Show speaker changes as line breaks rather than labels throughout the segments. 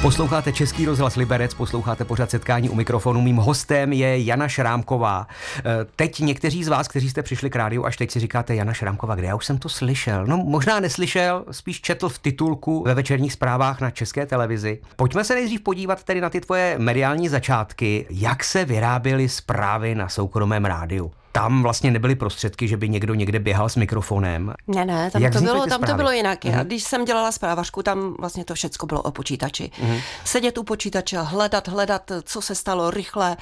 Posloucháte Český rozhlas Liberec, posloucháte pořad Setkání u mikrofonu. Mým hostem je Jana Šrámková. Teď někteří z vás, kteří jste přišli k rádiu, až teď si říkáte Jana Šrámková, kde já už jsem to slyšel? No možná neslyšel, spíš četl v titulku ve večerních zprávách na České televizi. Pojďme se nejdřív podívat tedy na ty tvoje mediální začátky. Jak se vyráběly zprávy na soukromém rádiu? Tam vlastně nebyly prostředky, že by někdo někde běhal s mikrofonem.
Ne, tam to bylo jinak. Já, když jsem dělala zprávařku, tam vlastně to všecko bylo o počítači. Sedět u počítače, hledat, co se stalo rychle,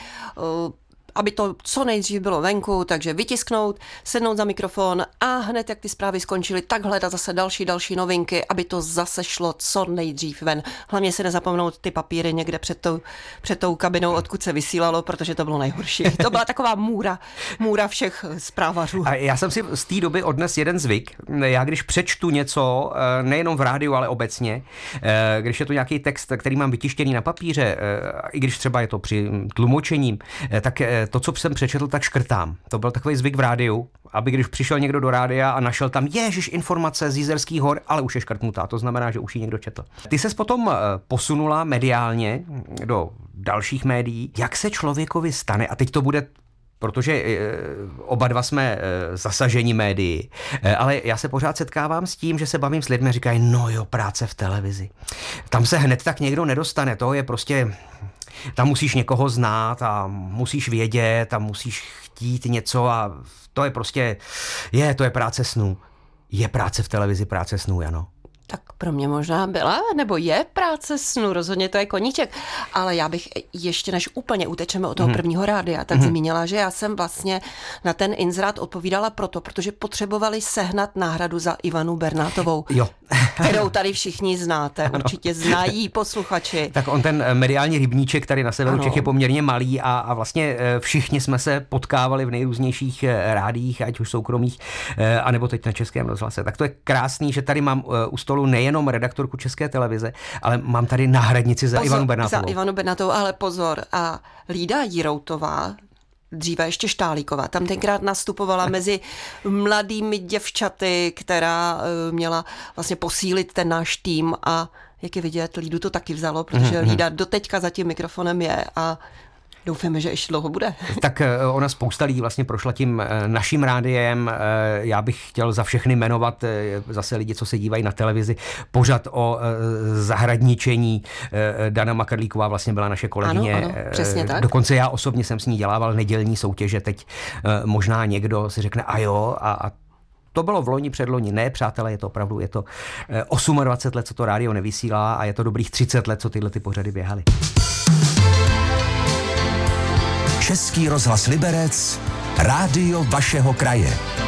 aby to co nejdřív bylo venku, takže vytisknout, sednout za mikrofon a hned, jak ty zprávy skončily, tak hledat zase další novinky, aby to zase šlo co nejdřív ven. Hlavně si nezapomenout ty papíry někde před tou kabinou, odkud se vysílalo, protože to bylo nejhorší. To byla taková můra všech zprávařů.
A já jsem si z té doby odnes jeden zvyk. Já když přečtu něco, nejenom v rádiu, ale obecně, když je to nějaký text, který mám vytištěný na papíře, i když třeba je to při tlumočení, tak to, co jsem přečetl, tak škrtám. To byl takový zvyk v rádiu, aby když přišel někdo do rádia a našel tam informace z Jizerských hor, ale už je škrtnutá, to znamená, že už ji někdo četl. Ty ses potom posunula mediálně do dalších médií. Jak se člověkovi stane, a teď to bude, protože oba dva jsme zasaženi médií, ale já se pořád setkávám s tím, že se bavím s lidmi a říkají, no jo, práce v televizi. Tam se hned tak někdo nedostane, to je prostě... Tam musíš někoho znát a musíš vědět a musíš chtít něco a to je prostě, to je práce snů. Je práce v televizi práce snů, Jano?
Tak pro mě možná byla, nebo je práce snu, rozhodně to je koníček. Ale já bych ještě, než úplně utečeme od toho prvního rádia, tak zmínila, že já jsem vlastně na ten inzerát odpovídala protože potřebovali sehnat náhradu za Ivanu Bernátovou, kterou tady všichni znáte, určitě znají posluchači.
Tak on ten mediální rybníček tady na severu Čech je poměrně malý a vlastně všichni jsme se potkávali v nejrůznějších rádiích, ať už soukromých, anebo teď na Českém rozhlase. Tak to je krásný, že tady mám u stolu nejenom redaktorku České televize, ale mám tady náhradnici za Ivanu Bernátovou.
Za Ivanu Bernátovou, ale pozor. A Lída Jiroutová, dříve ještě Štálíková, tam tenkrát nastupovala mezi mladými děvčaty, která měla vlastně posílit ten náš tým a jak je vidět, Lídu to taky vzalo, protože Lída doteďka za tím mikrofonem je a doufáme, že ještě dlouho bude.
Tak ona spousta lidí vlastně prošla tím naším rádiem. Já bych chtěl za všechny jmenovat zase lidi, co se dívají na televizi. Pořad o zahradničení. Dana Makarlíková vlastně byla naše kolegyně.
Ano, přesně tak.
Dokonce já osobně jsem s ní dělával nedělní soutěže. Teď možná někdo si řekne a to bylo v loni, předloni. Ne, přátelé, je to 28 let, co to rádio nevysílá a je to dobrých 30 let, co tyhle ty pořady běhaly.
Český rozhlas Liberec, rádio vašeho kraje.